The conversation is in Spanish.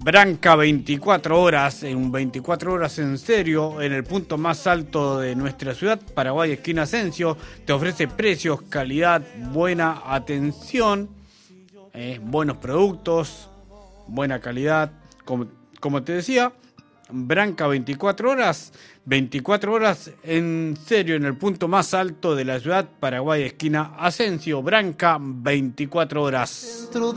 Branca 24 horas, en 24 horas en serio, en el punto más alto de nuestra ciudad, Paraguay, esquina Asensio. Te ofrece precios, calidad, buena atención, buenos productos, buena calidad. Como te decía, Branca 24 horas en serio, en el punto más alto de la ciudad, Paraguay, esquina Asensio. Branca 24 horas.